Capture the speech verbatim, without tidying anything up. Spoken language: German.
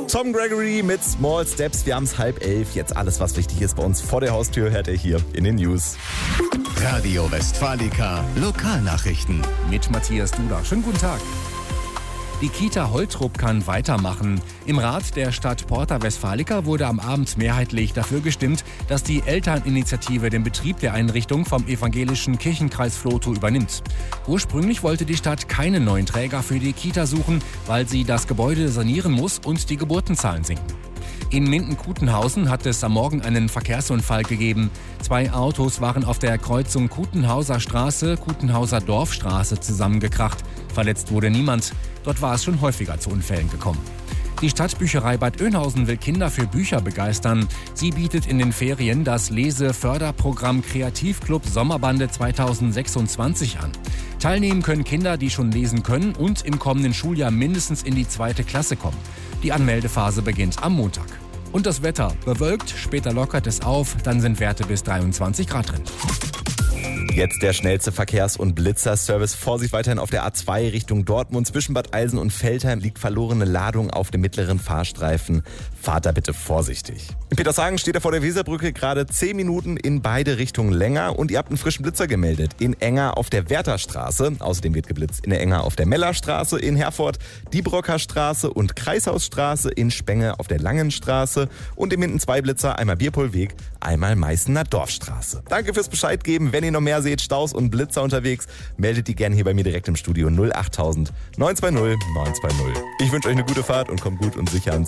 Tom Gregory mit Small Steps. Wir haben es halb elf. Jetzt alles, was wichtig ist bei uns vor der Haustür, hört ihr hier in den News. Radio Westfalica Lokalnachrichten mit Matthias Duda. Schönen guten Tag. Die Kita Holtrup kann weitermachen. Im Rat der Stadt Porta Westfalica wurde am Abend mehrheitlich dafür gestimmt, dass die Elterninitiative den Betrieb der Einrichtung vom evangelischen Kirchenkreis Vlotho übernimmt. Ursprünglich wollte die Stadt keinen neuen Träger für die Kita suchen, weil sie das Gebäude sanieren muss und die Geburtenzahlen sinken. In Minden-Kutenhausen hat es am Morgen einen Verkehrsunfall gegeben. Zwei Autos waren auf der Kreuzung Kutenhauser Straße, Kutenhauser Dorfstraße zusammengekracht. Verletzt wurde niemand. Dort war es schon häufiger zu Unfällen gekommen. Die Stadtbücherei Bad Oeynhausen will Kinder für Bücher begeistern. Sie bietet in den Ferien das Lese-Förderprogramm Kreativclub Sommerbande zweitausendsechsundzwanzig an. Teilnehmen können Kinder, die schon lesen können und im kommenden Schuljahr mindestens in die zweite Klasse kommen. Die Anmeldephase beginnt am Montag. Und das Wetter: bewölkt, später lockert es auf, dann sind Werte bis dreiundzwanzig Grad drin. Jetzt der schnellste Verkehrs- und Blitzerservice. Vorsicht weiterhin auf der A zwei Richtung Dortmund. Zwischen Bad Eilsen und Veltheim liegt verlorene Ladung auf dem mittleren Fahrstreifen. Fahrt da bitte vorsichtig. In Petershagen steht er vor der Weserbrücke gerade zehn Minuten in beide Richtungen länger. Und ihr habt einen frischen Blitzer gemeldet. In Enger auf der Wertherstraße. Außerdem wird geblitzt in der Enger auf der Mellerstraße. In Herford die Brockerstraße und Kreishausstraße. In Spenge auf der Langenstraße. Und im Minden zwei Blitzer. Einmal Bierpohlweg, einmal Meißener Dorfstraße. Danke fürs Bescheid geben. Wenn ihr noch mehr seht, Staus und Blitzer unterwegs, meldet die gerne hier bei mir direkt im Studio null achttausend neunhundertzweißig neunhundertzweißig. Ich wünsche euch eine gute Fahrt und kommt gut und sicher ans